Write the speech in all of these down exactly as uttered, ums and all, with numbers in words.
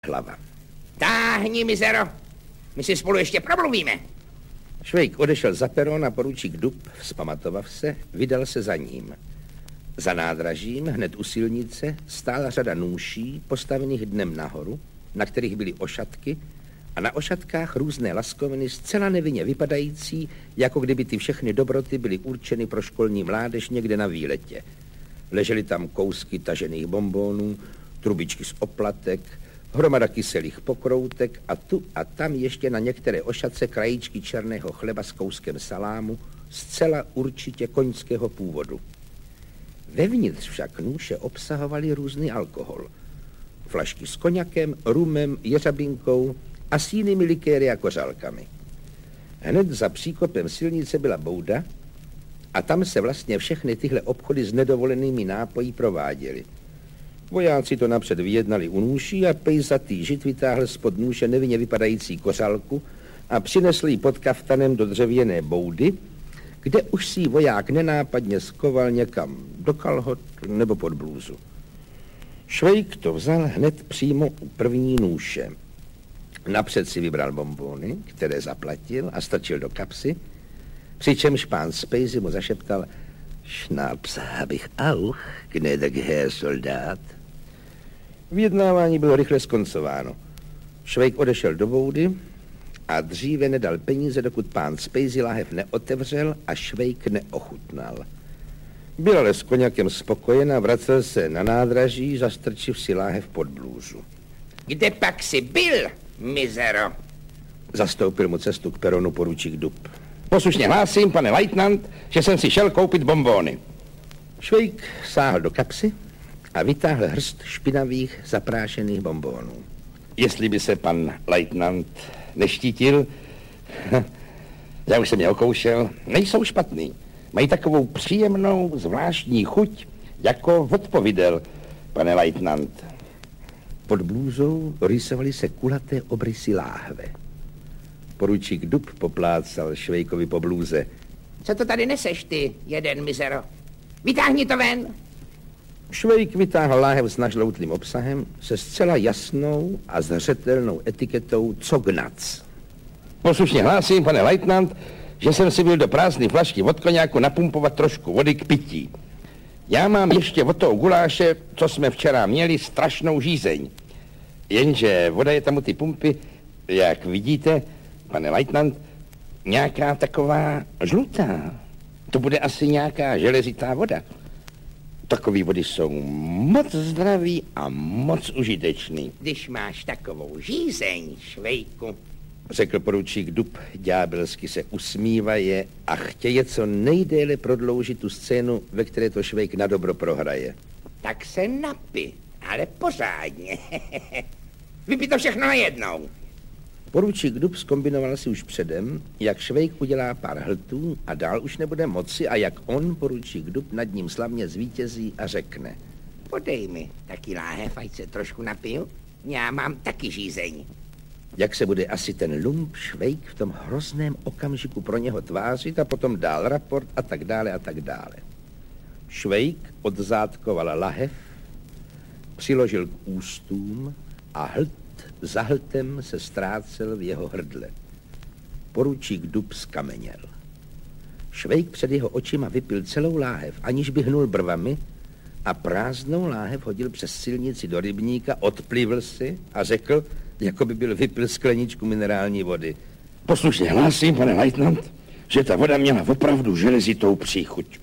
hlava. Táhni, mizero, my si spolu ještě promluvíme. Švejk odešel za peron a poručík Dub, vzpamatovav se, vydal se za ním. Za nádražím, hned u silnice, stála řada nůší, postavených dnem nahoru, na kterých byly ošatky, a na ošatkách různé laskoviny zcela nevinně vypadající, jako kdyby ty všechny dobroty byly určeny pro školní mládež někde na výletě. Ležely tam kousky tažených bonbonů, trubičky z oplatek, hromada kyselých pokroutek a tu a tam ještě na některé ošatce krajíčky černého chleba s kouskem salámu, zcela určitě koňského původu. Vevnitř však nůše obsahovaly různý alkohol. Flašky s koňakem, rumem, jeřabinkou a s jinými likéry a kořálkami. Hned za příkopem silnice byla bouda a tam se vlastně všechny tyhle obchody s nedovolenými nápoji prováděly. Vojáci to napřed vyjednali u nůší a pejsatý žid vytáhl spod nůše nevinně vypadající kořálku a přinesl ji pod kaftanem do dřevěné boudy, kde už si voják nenápadně skoval někam do kalhot nebo pod blůzu. Švejk to vzal hned přímo u první nůše. Napřed si vybral bonbony, které zaplatil a strčil do kapsy, přičemž pán Spejzy mu zašeptal: Schnaps hab ich auch, gnädiger Herr Soldat. Vyjednávání bylo rychle skoncováno. Švejk odešel do boudy a dříve nedal peníze, dokud pán Spejzy láhev neotevřel a Švejk neochutnal. Byl ale s koněkem spokojen a vracel se na nádraží, zastrčiv si láhev pod blůzu. Kde pak jsi byl, mizero? Zastoupil mu cestu k peronu poručík Dub. Poslušně hlásím, pane lejtnant, že jsem si šel koupit bonbony. Švejk sáhl do kapsy a vytáhl hrst špinavých zaprášených bonbonů. Jestli by se pan lejtnant neštítil, já už jsem je okoušel, nejsou špatný. Mají takovou příjemnou, zvláštní chuť, jako odpovídal, pane lejtnant. Pod blůzou rýsovaly se kulaté obrysy láhve. Poručík Dub poplácal Švejkovi po blůze. Co to tady neseš ty, jeden mizero? Vytáhni to ven! Švejk vytáhl láhev s nažloutlým obsahem se zcela jasnou a zřetelnou etiketou Cognac. Poslušně hlásím, pane lejtnant, že jsem si byl do prázdné flašky od koňáku napumpovat trošku vody k pití. Já mám ještě od toho guláše, co jsme včera měli, strašnou žízeň. Jenže voda je tam u ty pumpy, jak vidíte, pane lejtnant, nějaká taková žlutá. To bude asi nějaká železitá voda. Takové vody jsou moc zdraví a moc užitečný. Když máš takovou žízeň, Švejku, řekl poručík Dub, ďábelsky se usmívaje a chtěje co nejdéle prodloužit tu scénu, ve které to Švejk na dobro prohraje. Tak se napi, ale pořádně. Vypij to všechno najednou. Poručík Dub zkombinoval si už předem, jak Švejk udělá pár hltů a dál už nebude moci a jak on, poručík Dub, nad ním slavně zvítězí a řekne: Podej mi taky láhev, ať se trošku napiju. Já mám taky žízeň. Jak se bude asi ten lump Švejk v tom hrozném okamžiku pro něho tvářit a potom dál raport a tak dále a tak dále. Švejk odzátkoval lahev, přiložil k ústům a hlt za hltem se ztrácel v jeho hrdle. Poručík Dub skameněl. Švejk před jeho očima vypil celou láhev, aniž by hnul brvami, a prázdnou láhev hodil přes silnici do rybníka, odplivl si a řekl, jako by byl vypil skleničku minerální vody: Poslušně hlásím, pane lejtnant, že ta voda měla opravdu železitou příchuť.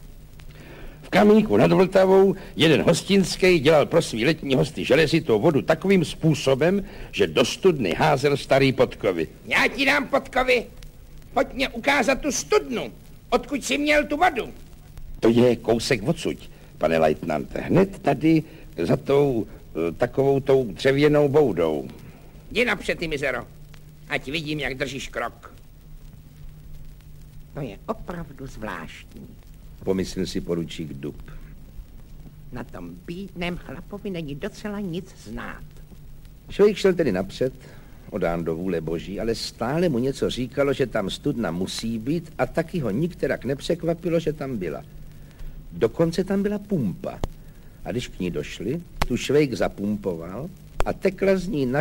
V Kamíku nad Vltavou jeden hostinský dělal pro svý letní hosty železitou vodu takovým způsobem, že do studny házel starý podkovy. Já ti dám podkovy. Pojď mě ukázat tu studnu. Odkud jsi měl tu vodu? To je kousek odsuť, pane lejtnant. Hned tady za tou takovou tou dřevěnou boudou. Jdi napřed, ty mizero. Ať vidím, jak držíš krok. To je opravdu zvláštní. Pomyslel si poručík Dub. Na tom bídném chlapovi není docela nic znát. Švejk šel tedy napřed, odán do vůle boží, ale stále mu něco říkalo, že tam studna musí být, a taky ho nikterak nepřekvapilo, že tam byla. Dokonce tam byla pumpa. A když k ní došli, tu Švejk zapumpoval a tekla z ní